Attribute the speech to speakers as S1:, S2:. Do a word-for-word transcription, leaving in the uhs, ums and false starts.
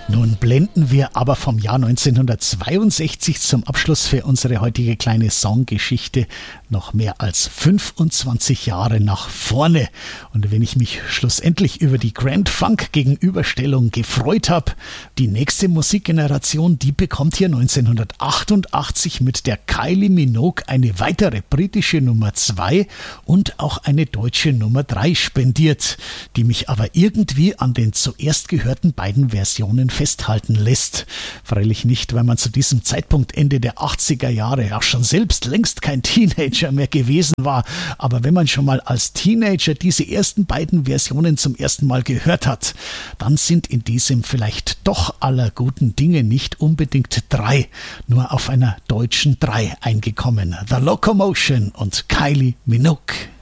S1: Nun blenden wir aber vom Jahr neunzehnhundertzweiundsechzig zum Abschluss für unsere heutige kleine Songgeschichte noch mehr als fünfundzwanzig Jahre nach vorne. Und wenn ich mich schlussendlich über die Grand Funk Gegenüberstellung gefreut habe, die nächste Musikgeneration, die bekommt hier neunzehnhundertachtundachtzig mit der Kylie Minogue eine weitere britische Nummer zwei und auch eine deutsche Nummer drei spendiert, die mich aber irgendwie an den zuerst gehörten beiden Versionen festhalten lässt. Freilich nicht, weil man zu diesem Zeitpunkt Ende der achtziger Jahre ja schon selbst längst kein Teenager mehr gewesen war, aber wenn man schon mal als Teenager diese ersten beiden Versionen zum ersten Mal gehört hat, dann sind in diesem vielleicht doch aller guten Dinge nicht unbedingt drei, nur auf einer deutschen drei eingekommen. The Locomotion und Kylie Minogue.